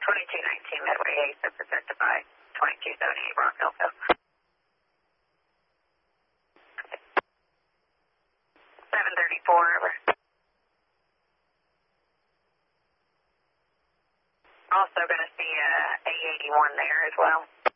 2219 Midway 8, represented by 2278 Rock Alpha. 734, over. Also going to see A81 there as well.